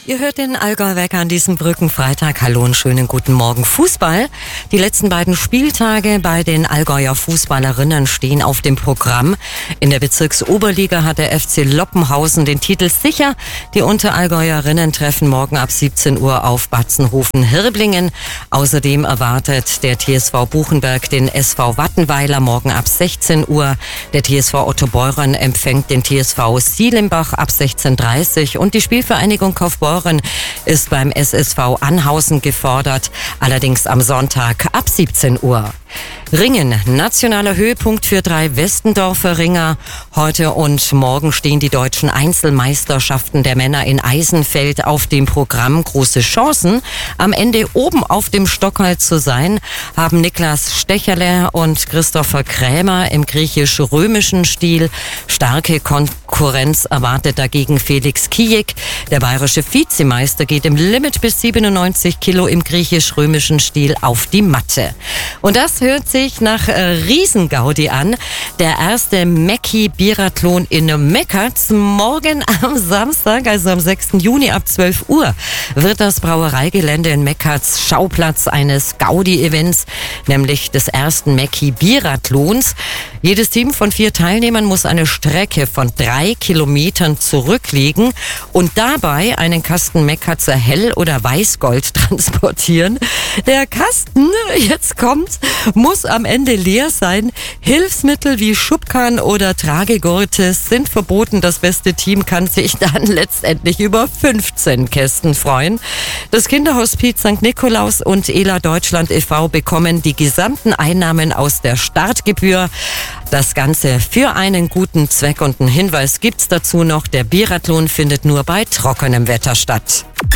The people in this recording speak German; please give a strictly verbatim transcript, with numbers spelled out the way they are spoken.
Ihr hört den Allgäu-Wecker an diesem Brückenfreitag. Hallo und schönen guten Morgen. Fußball. Die letzten beiden Spieltage bei den Allgäuer Fußballerinnen stehen auf dem Programm. In der Bezirksoberliga hat der F C Loppenhausen den Titel sicher. Die Unterallgäuerinnen treffen morgen ab siebzehn Uhr auf Batzenhofen-Hirblingen. Außerdem erwartet der T S V Buchenberg den S V Wattenweiler morgen ab sechzehn Uhr. Der T S V Ottobeuren empfängt den T S V Sielimbach ab sechzehn Uhr dreißig und die Spielvereinigung Kaufbeuren ist beim S S V Anhausen gefordert, allerdings am Sonntag ab siebzehn Uhr. Ringen, nationaler Höhepunkt für drei Westendorfer Ringer. Heute und morgen stehen die deutschen Einzelmeisterschaften der Männer in Eisenfeld auf dem Programm. Große Chancen, am Ende oben auf dem Stockerl zu sein, haben Niklas Stecherle und Christopher Krämer im griechisch-römischen Stil. Starke Konkurrenz erwartet dagegen Felix Kijek. Der bayerische Vizemeister geht im Limit bis siebenundneunzig Kilo im griechisch-römischen Stil auf die Matte. Und das hört sich nach äh, Riesengaudi an. Der erste Mäcki-Biathlon in Meckertz. Morgen am Samstag, also am sechsten Juni ab zwölf Uhr, wird das Brauereigelände in Meckertz Schauplatz eines Gaudi-Events, nämlich des ersten Mäcki-Biathlons. Jedes Team von vier Teilnehmern muss eine Strecke von drei Kilometern zurücklegen und dabei einen Kasten Meckertzer Hell- oder Weißgold transportieren. Der Kasten, jetzt kommt, muss am Ende leer sein. Hilfsmittel wie Schubkarren oder Tragegurte sind verboten. Das beste Team kann sich dann letztendlich über fünfzehn Kästen freuen. Das Kinderhospiz Sankt Nikolaus und Ela Deutschland e V bekommen die gesamten Einnahmen aus der Startgebühr. Das Ganze für einen guten Zweck und einen Hinweis gibt's dazu noch. Der Biathlon findet nur bei trockenem Wetter statt.